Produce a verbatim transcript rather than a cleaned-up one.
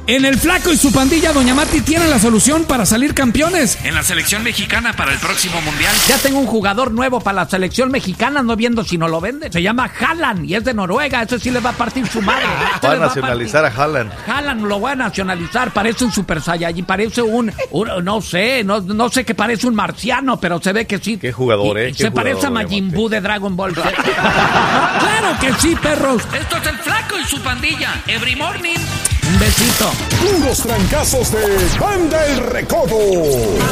En el Flaco y su pandilla, Doña Mati tiene la solución para salir campeones en la selección mexicana para el próximo mundial. Ya tengo un jugador nuevo para la selección mexicana, no viendo si no lo venden. Se llama Haaland y es de Noruega, ese sí le va a partir su madre. Va a nacionalizar a, a Haaland. Haaland lo va a nacionalizar, parece un Super Saiyajin, parece un, un no sé, no, no sé qué parece un marciano, pero se ve que sí. Qué jugador, y, eh. Y Qué se jugador, parece a Majin Buu de Dragon Ball. Claro que sí, perros. Esto es el Flaco y su pandilla. Every morning. Un besito. Puros trancazos de Banda El Recodo.